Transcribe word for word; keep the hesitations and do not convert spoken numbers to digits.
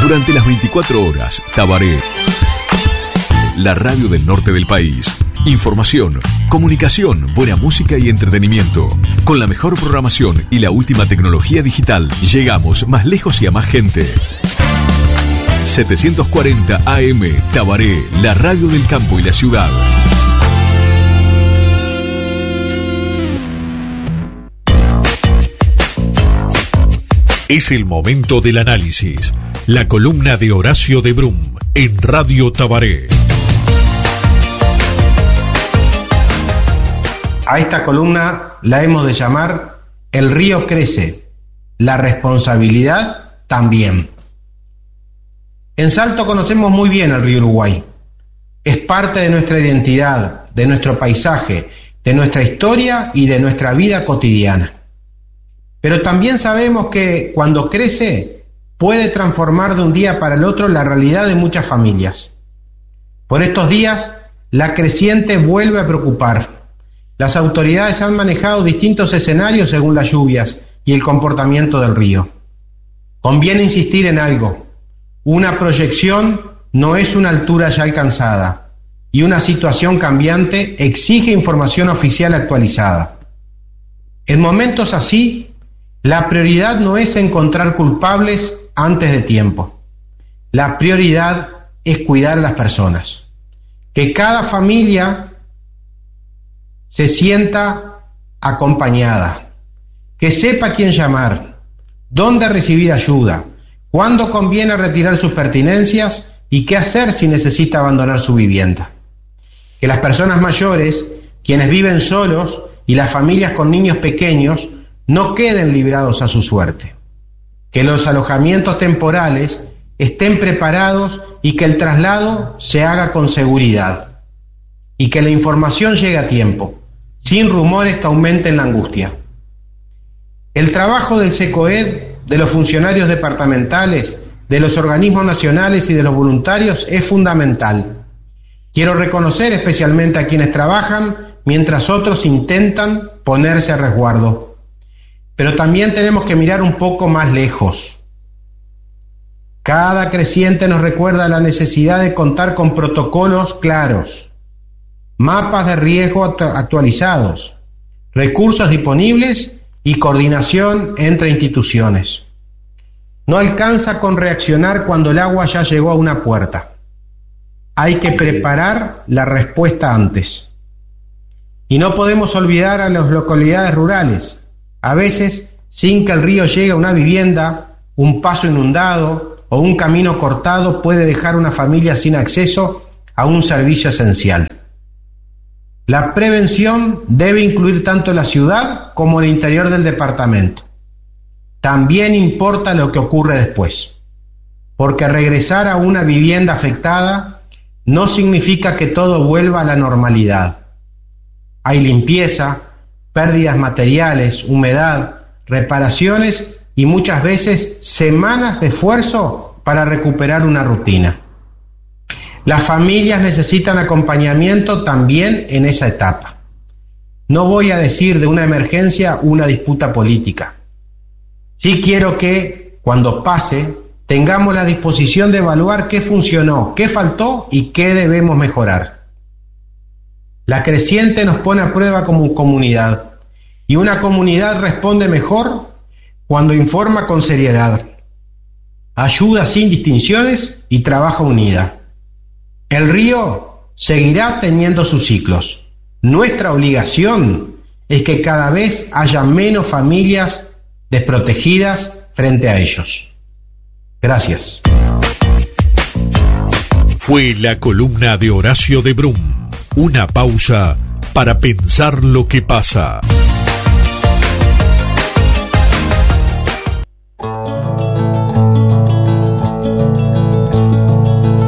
Durante las veinticuatro horas, Tabaré, la radio del norte del país. Información, comunicación, buena música y entretenimiento. Con la mejor programación y la última tecnología digital, llegamos más lejos y a más gente. setecientos cuarenta A M, Tabaré, la radio del campo y la ciudad. Es el momento del análisis. La columna de Horacio de Brum en Radio Tabaré. A esta columna la hemos de llamar El río crece, la responsabilidad también. En Salto conocemos muy bien al río Uruguay. Es parte de nuestra identidad, de nuestro paisaje, de nuestra historia y de nuestra vida cotidiana. Pero también sabemos que cuando crece puede transformar de un día para el otro la realidad de muchas familias. Por estos días, la creciente vuelve a preocupar. Las autoridades han manejado distintos escenarios según las lluvias y el comportamiento del río. Conviene insistir en algo. Una proyección no es una altura ya alcanzada, y una situación cambiante exige información oficial actualizada. En momentos así, la prioridad no es encontrar culpables antes de tiempo. La prioridad es cuidar a las personas. Que cada familia se sienta acompañada, que sepa a quién llamar, dónde recibir ayuda, cuándo conviene retirar sus pertenencias y qué hacer si necesita abandonar su vivienda. Que las personas mayores, quienes viven solos, y las familias con niños pequeños no queden librados a su suerte. Que los alojamientos temporales estén preparados y que el traslado se haga con seguridad. Y que la información llegue a tiempo, sin rumores que aumenten la angustia. El trabajo del SECOED, de los funcionarios departamentales, de los organismos nacionales y de los voluntarios es fundamental. Quiero reconocer especialmente a quienes trabajan mientras otros intentan ponerse a resguardo. Pero también tenemos que mirar un poco más lejos. Cada creciente nos recuerda la necesidad de contar con protocolos claros, mapas de riesgo actualizados, recursos disponibles y coordinación entre instituciones. No alcanza con reaccionar cuando el agua ya llegó a una puerta. Hay que preparar la respuesta antes. Y no podemos olvidar a las localidades rurales. A veces, sin que el río llegue a una vivienda, un paso inundado o un camino cortado puede dejar una familia sin acceso a un servicio esencial. La prevención debe incluir tanto la ciudad como el interior del departamento. También importa lo que ocurre después, porque regresar a una vivienda afectada no significa que todo vuelva a la normalidad. Hay limpieza, pérdidas materiales, humedad, reparaciones y muchas veces semanas de esfuerzo para recuperar una rutina. Las familias necesitan acompañamiento también en esa etapa. No voy a decir de una emergencia una disputa política. Sí quiero que, cuando pase, tengamos la disposición de evaluar qué funcionó, qué faltó y qué debemos mejorar. La creciente nos pone a prueba como comunidad, y una comunidad responde mejor cuando informa con seriedad, ayuda sin distinciones y trabaja unida. El río seguirá teniendo sus ciclos. Nuestra obligación es que cada vez haya menos familias desprotegidas frente a ellos. Gracias. Fue la columna de Horacio de Brum. Una pausa para pensar lo que pasa.